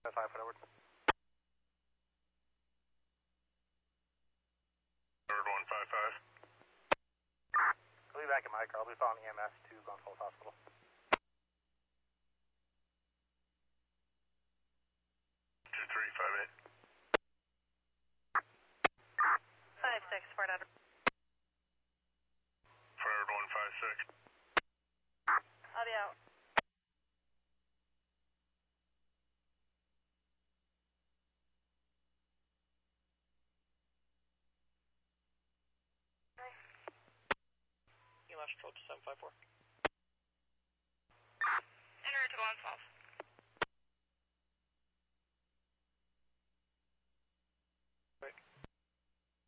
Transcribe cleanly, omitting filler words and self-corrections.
155, forward. Forward 155. I'll be back in my car. I'll be following EMS to Glens Falls Hospital. 2358. 56, Fort Edward. Forward 156. I'll be out. EMS control to 754. Enter to Glens Falls.